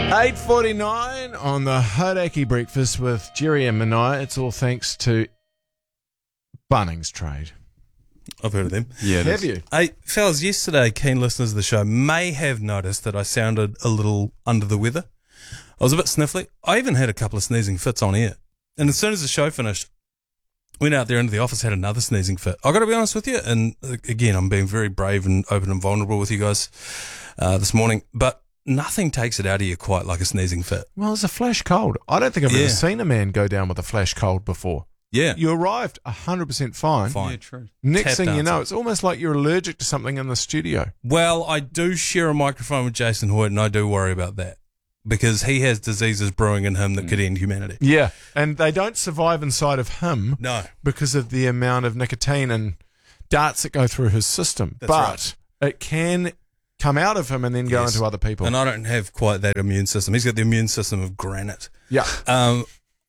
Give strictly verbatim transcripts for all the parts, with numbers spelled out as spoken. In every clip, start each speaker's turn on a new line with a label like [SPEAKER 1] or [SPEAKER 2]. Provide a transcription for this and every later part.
[SPEAKER 1] eight forty-nine on the Hodaki Breakfast with Jerry and Manai. It's all thanks to Bunnings Trade.
[SPEAKER 2] I've heard of them.
[SPEAKER 3] Yeah,
[SPEAKER 1] Have you?
[SPEAKER 2] Hey, fellas, yesterday, keen listeners of the show may have noticed that I sounded a little under the weather. I was a bit sniffly. I even had a couple of sneezing fits on air. And as soon as the show finished, went out there into the office, had another sneezing fit. I've got to be honest with you, and again, I'm being very brave and open and vulnerable with you guys uh, this morning, but nothing takes it out of you quite like a sneezing fit.
[SPEAKER 1] Well, it's a flash cold. I don't think I've
[SPEAKER 2] Yeah.
[SPEAKER 1] ever seen a man go down with a flash cold before.
[SPEAKER 2] Yeah.
[SPEAKER 1] You arrived one hundred percent fine.
[SPEAKER 2] Fine.
[SPEAKER 3] Yeah, true.
[SPEAKER 1] Next
[SPEAKER 2] Tap
[SPEAKER 1] thing you
[SPEAKER 2] dancing.
[SPEAKER 1] know, it's almost like you're allergic to something in the studio.
[SPEAKER 2] Well, I do share a microphone with Jason Hoyt, and I do worry about that because he has diseases brewing in him that could end humanity.
[SPEAKER 1] Yeah, and they don't survive inside of him
[SPEAKER 2] No.
[SPEAKER 1] because of the amount of nicotine and darts that go through his system.
[SPEAKER 2] That's
[SPEAKER 1] but it can come out of him and then go
[SPEAKER 2] Yes.
[SPEAKER 1] into other people.
[SPEAKER 2] And I don't have quite that immune system. He's got the immune system of granite.
[SPEAKER 1] yeah.
[SPEAKER 2] Um,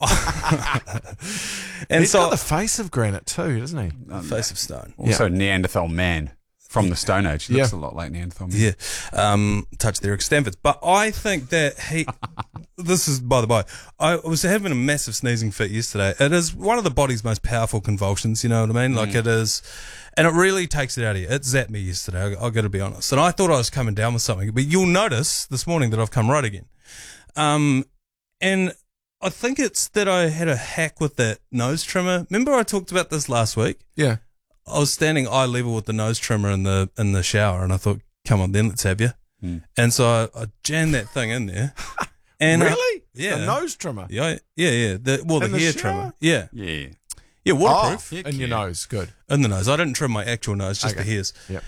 [SPEAKER 2] and
[SPEAKER 1] He's
[SPEAKER 2] so
[SPEAKER 1] got the face of granite too, doesn't he?
[SPEAKER 2] face of stone.
[SPEAKER 3] Also, Neanderthal man from the Stone Age. He looks
[SPEAKER 1] Yeah.
[SPEAKER 3] a lot like Neanderthal man.
[SPEAKER 2] Yeah, um, touch the Eric Stanfords. But I think that he, this is by the by, I was having a massive sneezing fit yesterday. It is one of the body's most powerful convulsions, you know what I mean? Like it is, and it really takes it out of you. It zapped me yesterday, I, I've got to be honest. And I thought I was coming down with something, but you'll notice this morning that I've come right again. Um, and I think it's that I had a hack with that nose trimmer. Remember I talked about this last week?
[SPEAKER 1] Yeah.
[SPEAKER 2] I was standing eye level with the nose trimmer in the in the shower, and I thought, "Come on, then let's have you."
[SPEAKER 3] Mm.
[SPEAKER 2] And so I, I jammed that thing in there. And uh,
[SPEAKER 1] Really?
[SPEAKER 2] yeah,
[SPEAKER 1] The nose trimmer.
[SPEAKER 2] yeah, yeah, yeah. The, well, the
[SPEAKER 1] In the
[SPEAKER 2] hair
[SPEAKER 1] shower?
[SPEAKER 2] trimmer. Yeah,
[SPEAKER 3] Yeah.
[SPEAKER 2] yeah, waterproof
[SPEAKER 1] Oh,
[SPEAKER 3] Heck
[SPEAKER 1] in your
[SPEAKER 3] yeah.
[SPEAKER 1] nose. Good.
[SPEAKER 2] in the nose. I didn't trim my actual nose, just
[SPEAKER 1] Okay.
[SPEAKER 2] the hairs.
[SPEAKER 1] Yep.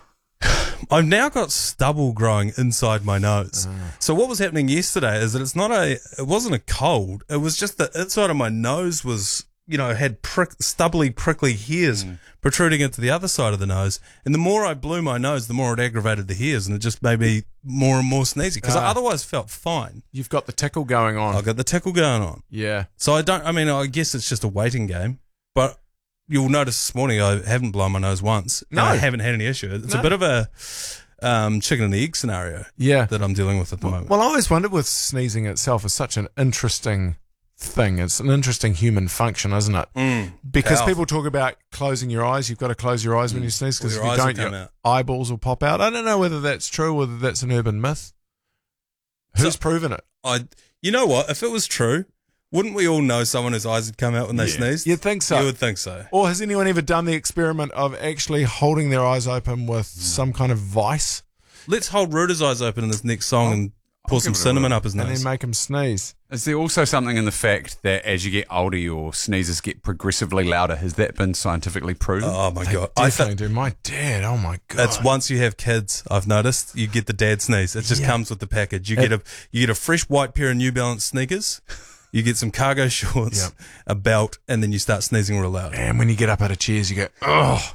[SPEAKER 2] I've now got stubble growing inside my nose.
[SPEAKER 1] Ah.
[SPEAKER 2] So what was happening yesterday is that it's not a, it wasn't a cold. It was just the inside of my nose was, you know, had prick, stubbly, prickly hairs protruding into the other side of the nose. And the more I blew my nose, the more it aggravated the hairs, and it just made me more and more sneezy because I
[SPEAKER 1] Ah.
[SPEAKER 2] otherwise felt fine.
[SPEAKER 1] You've got the tickle going on.
[SPEAKER 2] I got the tickle going on.
[SPEAKER 1] Yeah.
[SPEAKER 2] So I don't, I mean, I guess it's just a waiting game, but you'll notice this morning I haven't blown my nose once. And
[SPEAKER 1] No.
[SPEAKER 2] I haven't had any issue. It's
[SPEAKER 1] No.
[SPEAKER 2] a bit of a um, chicken and the egg scenario
[SPEAKER 1] Yeah.
[SPEAKER 2] that I'm dealing with at the moment.
[SPEAKER 1] Well, I always wondered with sneezing itself is such an interesting thing. It's an interesting human function, isn't it?
[SPEAKER 2] Mm,
[SPEAKER 1] Because
[SPEAKER 2] powerful.
[SPEAKER 1] people talk about closing your eyes. You've got to close your eyes when you sneeze because
[SPEAKER 2] Or
[SPEAKER 1] if
[SPEAKER 2] your
[SPEAKER 1] you
[SPEAKER 2] eyes will
[SPEAKER 1] don't,
[SPEAKER 2] come
[SPEAKER 1] your
[SPEAKER 2] out.
[SPEAKER 1] eyeballs will pop out. I don't know whether that's true or whether that's an urban myth. Who's
[SPEAKER 2] So-
[SPEAKER 1] proven it?
[SPEAKER 2] I, you know what? If it was true, wouldn't we all know someone whose eyes had come out when they
[SPEAKER 3] Yeah.
[SPEAKER 2] sneezed?
[SPEAKER 1] You'd think so.
[SPEAKER 2] You would think so.
[SPEAKER 1] Or has anyone ever done the experiment of actually holding their eyes open with
[SPEAKER 2] Hmm.
[SPEAKER 1] some kind of vice
[SPEAKER 2] Let's hold Ruda's eyes open in this next song and pour some
[SPEAKER 3] give it a
[SPEAKER 2] cinnamon
[SPEAKER 3] whirl.
[SPEAKER 2] up his
[SPEAKER 1] and
[SPEAKER 2] nose.
[SPEAKER 1] then make them sneeze?
[SPEAKER 3] Is there also something in the fact that as you get older, your sneezes get progressively louder? Has that been scientifically proven?
[SPEAKER 2] Oh my god! I
[SPEAKER 1] Definitely
[SPEAKER 2] think
[SPEAKER 1] do. My dad, oh my God.
[SPEAKER 2] it's once you have kids. I've noticed you get the dad sneeze. It just
[SPEAKER 1] Yeah.
[SPEAKER 2] comes with the package. You get a you get a fresh white pair of New Balance sneakers. You get some cargo shorts,
[SPEAKER 1] Yep.
[SPEAKER 2] a belt, and then you start sneezing real loud.
[SPEAKER 1] And when you get up out of chairs, you go, oh.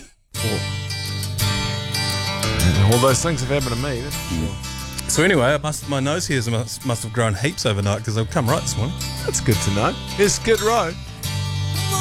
[SPEAKER 1] And all those things have happened to me, that's for sure.
[SPEAKER 2] So anyway, I must, my nose hairs must, must have grown heaps overnight because they've come right this morning.
[SPEAKER 1] That's good to know. Here's Skid Row.